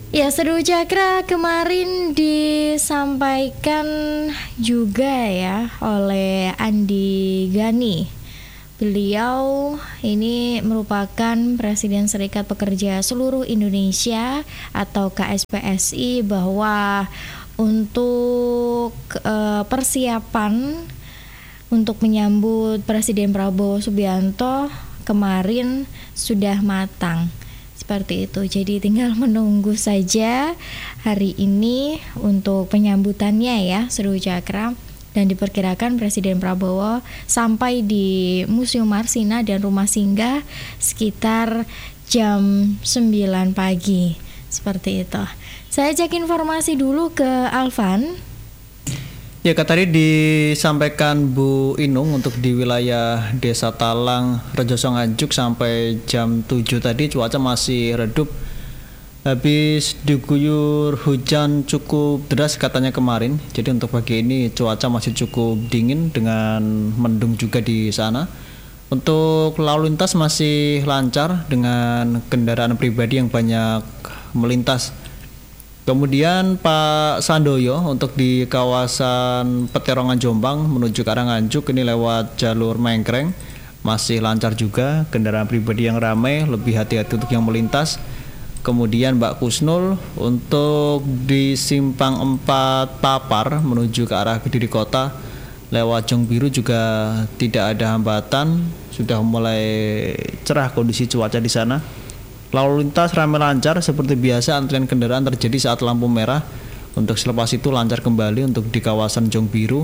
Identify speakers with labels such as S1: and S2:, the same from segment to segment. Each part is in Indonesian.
S1: Ya, Seru Cakra kemarin disampaikan juga ya oleh Andi Gani. Beliau ini merupakan Presiden Serikat Pekerja Seluruh Indonesia atau KSPSI, bahwa untuk persiapan untuk menyambut Presiden Prabowo Subianto kemarin sudah matang. Seperti itu, jadi tinggal menunggu saja hari ini untuk penyambutannya ya, Seru Cakra. Dan diperkirakan Presiden Prabowo sampai di Museum Marsina dan Rumah Singgah sekitar jam 9 pagi. Seperti itu. Saya cek informasi dulu ke Alvan.
S2: Ya, tadi disampaikan Bu Inung untuk di wilayah Desa Talang, Rejoso Nganjuk sampai jam 7 tadi cuaca masih redup. Habis diguyur hujan cukup deras katanya kemarin. Jadi untuk pagi ini cuaca masih cukup dingin dengan mendung juga di sana. Untuk lalu lintas masih lancar dengan kendaraan pribadi yang banyak melintas. Kemudian Pak Sandoyo untuk di kawasan Peterongan Jombang menuju ke arah Nganjuk ini lewat jalur Mengkreng masih lancar juga, kendaraan pribadi yang ramai, lebih hati-hati untuk yang melintas. Kemudian Mbak Kusnul untuk di Simpang 4 Papar menuju ke arah Kediri Kota lewat Jong Biru juga tidak ada hambatan, sudah mulai cerah kondisi cuaca di sana. Lalu lintas ramai lancar seperti biasa, antrian kendaraan terjadi saat lampu merah. Untuk selepas itu lancar kembali untuk di kawasan Jong Biru.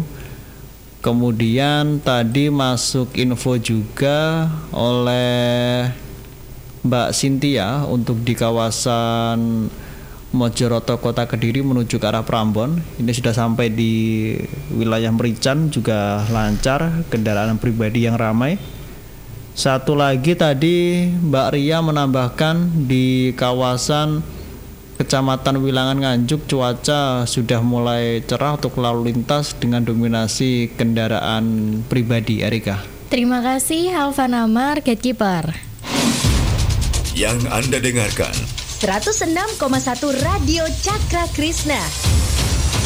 S2: Kemudian tadi masuk info juga oleh Mbak Cynthia untuk di kawasan Mojoroto Kota Kediri menuju ke arah Prambon. Ini sudah sampai di wilayah Merican juga lancar, kendaraan pribadi yang ramai. Satu lagi tadi Mbak Ria menambahkan di kawasan Kecamatan Wilangan Nganjuk cuaca sudah mulai cerah untuk lalu lintas dengan dominasi kendaraan pribadi. Erika.
S1: Terima kasih Alvan Amar, Gatekeeper.
S3: Yang Anda dengarkan
S4: 106,1 Radio Cakra Krishna.